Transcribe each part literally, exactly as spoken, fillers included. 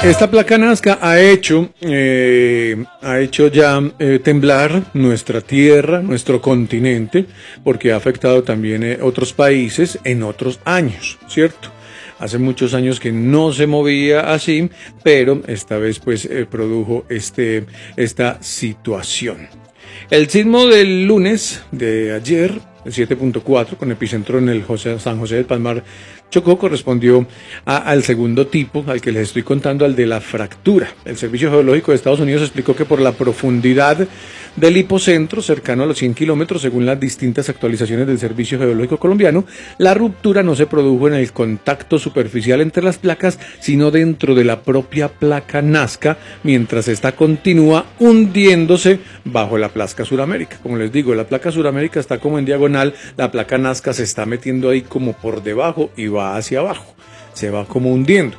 Esta placa Nazca ha hecho, eh, ha hecho ya eh, temblar nuestra tierra, nuestro continente, porque ha afectado también eh, otros países en otros años, ¿cierto? Hace muchos años que no se movía así, pero esta vez pues eh, produjo este, esta situación. El sismo del lunes de ayer, el siete punto cuatro, con epicentro en el José, San José del Palmar, Chocó, correspondió a, al segundo tipo, al que les estoy contando, al de la fractura. El Servicio Geológico de Estados Unidos explicó que por la profundidad del hipocentro, cercano a los cien kilómetros, según las distintas actualizaciones del Servicio Geológico colombiano, la ruptura no se produjo en el contacto superficial entre las placas, sino dentro de la propia placa Nazca, mientras esta continúa hundiéndose bajo la placa Suramérica. Como les digo, la placa Suramérica está como en diagonal, la placa Nazca se está metiendo ahí como por debajo y va hacia abajo, se va como hundiendo.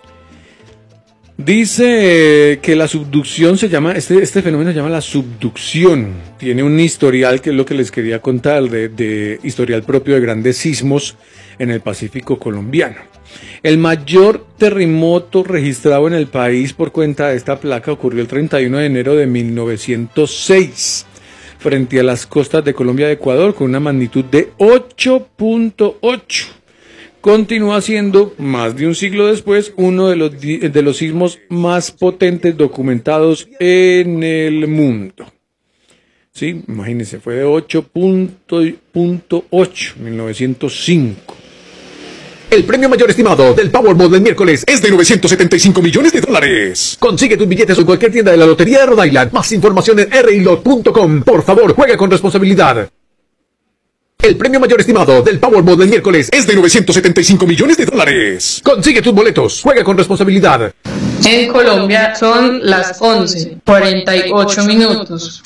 Dice eh, que la subducción se llama, este, este fenómeno se llama la subducción, tiene un historial que es lo que les quería contar, de, de historial propio de grandes sismos en el Pacífico colombiano. El mayor terremoto registrado en el país por cuenta de esta placa ocurrió el treinta y uno de enero de mil novecientos seis. Frente a las costas de Colombia y Ecuador, con una magnitud de ocho punto ocho. Continúa siendo, más de un siglo después, uno de los, de los sismos más potentes documentados en el mundo. Sí, imagínense, fue de ocho punto ocho, mil novecientos cinco. El premio mayor estimado del Powerball del miércoles es de novecientos setenta y cinco millones de dólares. Consigue tus billetes en cualquier tienda de la Lotería de Rhode Island. Más información en r i lot punto com. Por favor, juega con responsabilidad. El premio mayor estimado del Powerball del miércoles es de novecientos setenta y cinco millones de dólares. Consigue tus boletos. Juega con responsabilidad. En Colombia son las once cuarenta y ocho minutos.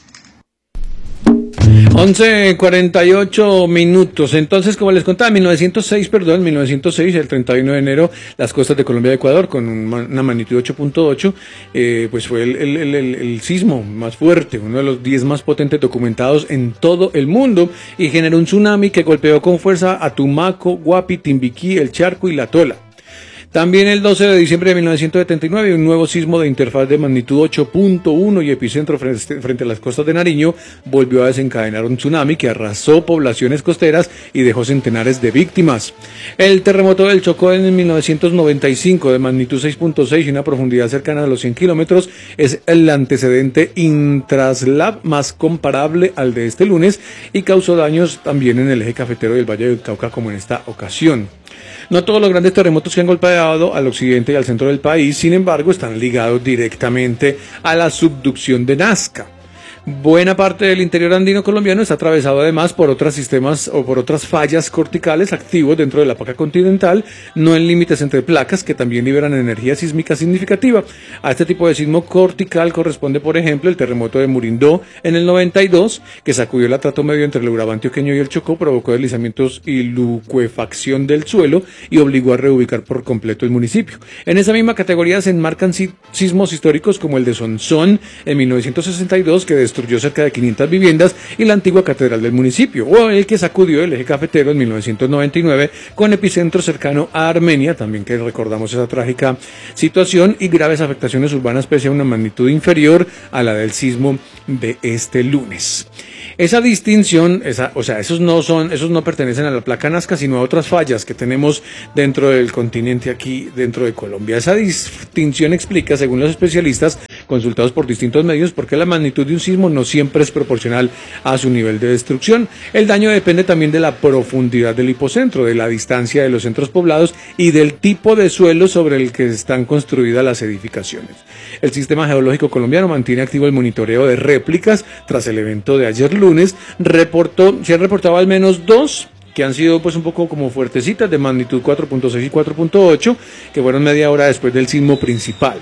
once cuarenta y ocho minutos. Entonces, como les contaba, en mil novecientos seis, perdón, mil novecientos seis, el treinta y uno de enero, las costas de Colombia y Ecuador, con una magnitud de ocho punto ocho, eh, pues fue el, el, el, el, el sismo más fuerte, uno de los diez más potentes documentados en todo el mundo, y generó un tsunami que golpeó con fuerza a Tumaco, Guapi, Timbiquí, El Charco y La Tola. También el doce de diciembre de mil novecientos setenta y nueve, un nuevo sismo de interfaz de magnitud ocho punto uno y epicentro frente, frente a las costas de Nariño volvió a desencadenar un tsunami que arrasó poblaciones costeras y dejó centenares de víctimas. El terremoto del Chocó en mil novecientos noventa y cinco, de magnitud seis punto seis y una profundidad cercana a los cien kilómetros, es el antecedente intraslab más comparable al de este lunes y causó daños también en el eje cafetero del Valle del Cauca, como en esta ocasión. No todos los grandes terremotos que han golpeado al occidente y al centro del país, sin embargo, están ligados directamente a la subducción de Nazca. Buena parte del interior andino colombiano está atravesado además por otros sistemas o por otras fallas corticales activos dentro de la placa continental, no en límites entre placas, que también liberan energía sísmica significativa. A este tipo de sismo cortical corresponde, por ejemplo, el terremoto de Murindó en el noventa y dos, que sacudió el atrato medio entre el Urabá antioqueño y el Chocó, provocó deslizamientos y licuefacción del suelo y obligó a reubicar por completo el municipio. En esa misma categoría se enmarcan sismos históricos como el de Sonsón en mil novecientos sesenta y dos, que destruyó cerca de quinientas viviendas y la antigua catedral del municipio, o el que sacudió el eje cafetero en mil novecientos noventa y nueve, con epicentro cercano a Armenia, también que recordamos esa trágica situación, y graves afectaciones urbanas pese a una magnitud inferior a la del sismo de este lunes. Esa distinción, esa, o sea, esos no son, esos no pertenecen a la placa Nazca, sino a otras fallas que tenemos dentro del continente, aquí dentro de Colombia. Esa distinción explica, según los especialistas consultados por distintos medios, por qué la magnitud de un sismo no siempre es proporcional a su nivel de destrucción. El daño depende también de la profundidad del hipocentro, de la distancia de los centros poblados y del tipo de suelo sobre el que están construidas las edificaciones. El Sistema Geológico Colombiano mantiene activo el monitoreo de réplicas. Tras el evento de ayer lunes, reportó, se han reportado al menos dos que han sido pues un poco como fuertecitas, de magnitud cuatro punto seis y cuatro punto ocho, que fueron media hora después del sismo principal.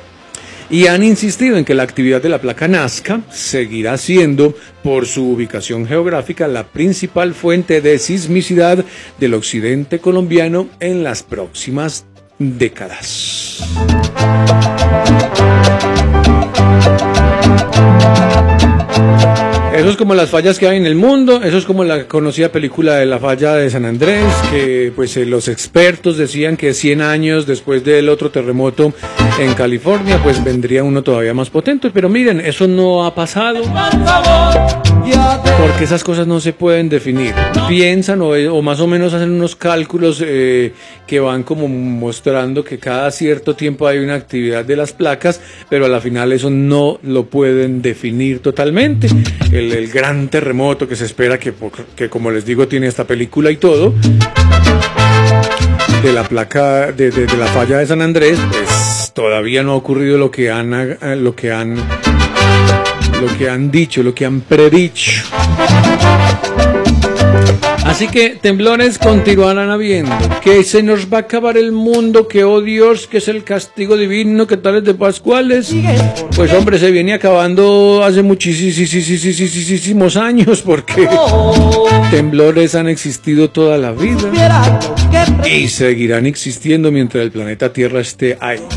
Y han insistido en que la actividad de la placa Nazca seguirá siendo, por su ubicación geográfica, la principal fuente de sismicidad del occidente colombiano en las próximas décadas. Eso es como las fallas que hay en el mundo, eso es como la conocida película de la falla de San Andrés, que pues eh, los expertos decían que cien años después del otro terremoto en California, pues vendría uno todavía más potente. Pero miren, eso no ha pasado, porque esas cosas no se pueden definir. Piensan o, o más o menos hacen unos cálculos eh, que van como mostrando que cada cierto tiempo hay una actividad de las placas, pero a la final eso no lo pueden definir totalmente. El, el gran terremoto que se espera, que, que como les digo tiene esta película y todo, de la placa, de, de, de la falla de San Andrés, pues todavía no ha ocurrido lo que han, lo que han, lo que han dicho, lo que han predicho. Así que temblores continuarán habiendo, que se nos va a acabar el mundo, que oh Dios, que es el castigo divino, que tales de Pascuales. Pues hombre, se viene acabando hace muchísimos años, porque temblores han existido toda la vida y seguirán existiendo mientras el planeta Tierra esté ahí.